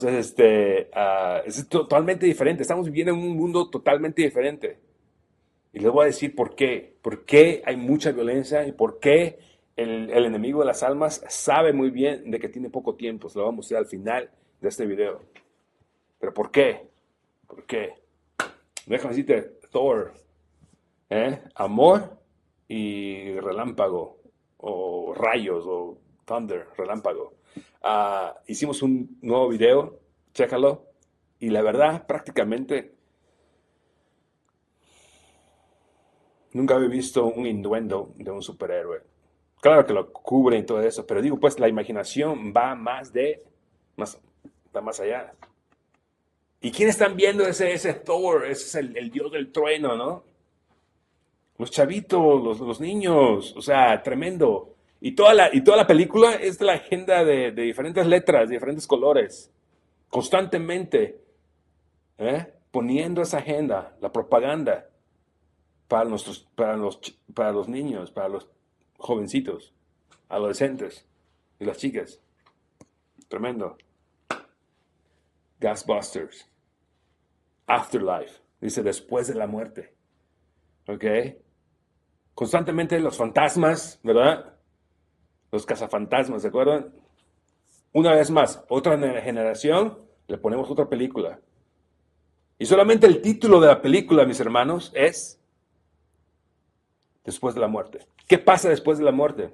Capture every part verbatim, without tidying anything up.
Entonces, este, ah, es totalmente diferente. Estamos viviendo en un mundo totalmente diferente. Y les voy a decir por qué. Por qué hay mucha violencia y por qué el, el enemigo de las almas sabe muy bien de que tiene poco tiempo. Se lo vamos a mostrar al final de este video. Pero ¿por qué? ¿Por qué? Déjame decirte, Thor, ¿eh? Amor y relámpago, o rayos, o thunder, relámpago. Ah, hicimos un nuevo video, chécalo, y la verdad, prácticamente nunca había visto un innuendo de un superhéroe. Claro que lo cubre y todo eso, pero digo, pues la imaginación va más de, más, va más allá. ¿Y quién están viendo ese, ese Thor? Ese es el, el dios del trueno, ¿no? Los chavitos, los, los niños, o sea, tremendo. Y toda la, y toda la película es de la agenda de, de diferentes letras, de diferentes colores, constantemente, ¿eh? Poniendo esa agenda, la propaganda para, nuestros, para, los, para los niños, para los jovencitos, adolescentes y las chicas. Tremendo. Ghostbusters, Afterlife, dice después de la muerte, ¿ok? Constantemente los fantasmas, ¿verdad? Los cazafantasmas, ¿se acuerdan? Una vez más, otra generación, le ponemos otra película. Y solamente el título de la película, mis hermanos, es Después de la muerte. ¿Qué pasa después de la muerte?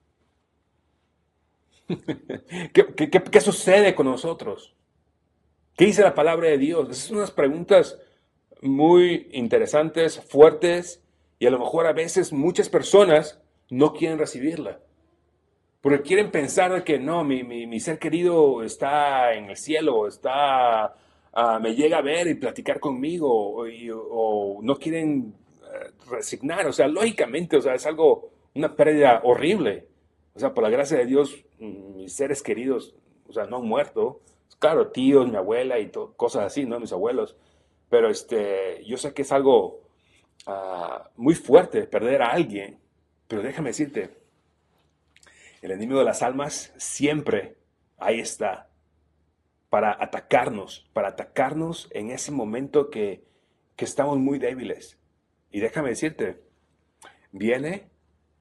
¿Qué, qué, qué, qué sucede con nosotros? ¿Qué dice la palabra de Dios? Esas son unas preguntas muy interesantes, fuertes, y a lo mejor a veces muchas personas no quieren recibirla. Porque quieren pensar que no, mi, mi, mi ser querido está en el cielo, está, uh, me llega a ver y platicar conmigo, o, y, o no quieren uh, resignar. O sea, lógicamente, o sea, es algo, una pérdida horrible. O sea, por la gracia de Dios, mis seres queridos, o sea, no han muerto. Claro, tíos, mi abuela y cosas así, ¿no? Mis abuelos. Pero este, yo sé que es algo uh, muy fuerte perder a alguien. Pero déjame decirte, el enemigo de las almas siempre ahí está para atacarnos, para atacarnos en ese momento que, que estamos muy débiles. Y déjame decirte, viene,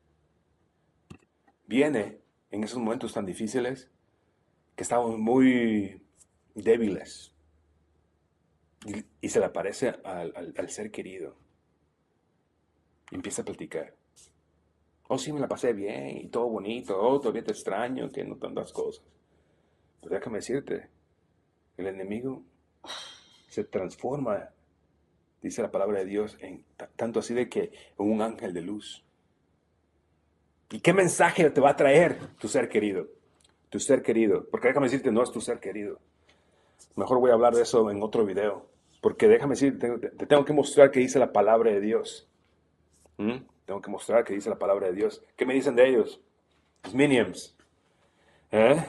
viene en esos momentos tan difíciles que estamos muy débiles y, y se le aparece al, al, al ser querido y empieza a platicar. Oh, sí, me la pasé bien y todo bonito. Oh, todavía te extraño, que no tantas cosas. Pero déjame decirte, el enemigo se transforma, dice la palabra de Dios, en tanto así de que en un ángel de luz. ¿Y qué mensaje te va a traer tu ser querido? Tu ser querido. Porque déjame decirte, no es tu ser querido. Mejor voy a hablar de eso en otro video. Porque déjame decirte, te, te tengo que mostrar que dice la palabra de Dios. ¿Mm? Tengo que mostrar que dice la palabra de Dios. ¿Qué me dicen de ellos? Los Minions. ¿Eh?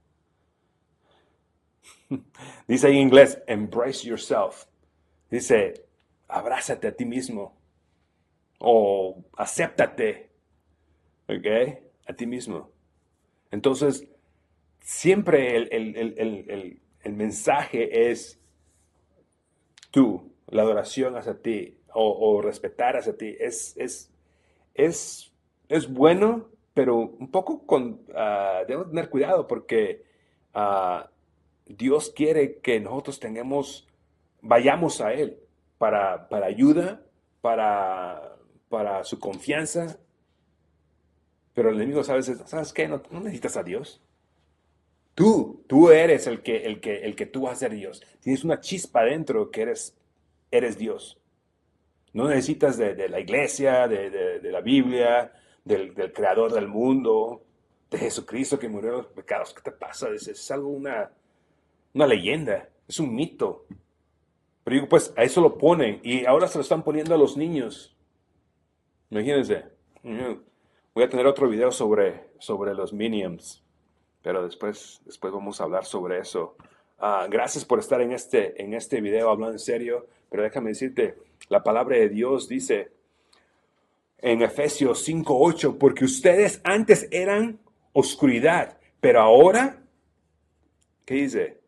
Dice en inglés, embrace yourself. Dice, abrázate a ti mismo. O acéptate. ¿Ok? A ti mismo. Entonces, siempre el, el, el, el, el mensaje es tú, la adoración hacia ti o, o respetar hacia ti. Es, es, es, es bueno, pero un poco con, uh, debemos tener cuidado porque uh, Dios quiere que nosotros tengamos, vayamos a Él para, para ayuda, para, para su confianza. Pero el enemigo, ¿sabes? ¿Sabes qué? No, no necesitas a Dios. Tú, tú eres el que, el que, el que tú vas a ser Dios. Tienes una chispa dentro que eres, eres Dios. No necesitas de, de la iglesia, de, de, de la Biblia, del, del creador del mundo, de Jesucristo que murió en los pecados. ¿Qué te pasa? Es, es algo, una, una leyenda, es un mito. Pero digo, pues a eso lo ponen y ahora se lo están poniendo a los niños. Imagínense. Voy a tener otro video sobre, sobre los Minions. Pero después, después vamos a hablar sobre eso. Uh, gracias por estar en este, en este video hablando en serio, pero déjame decirte, la palabra de Dios dice en Efesios cinco ocho, porque ustedes antes eran oscuridad, pero ahora, ¿qué dice?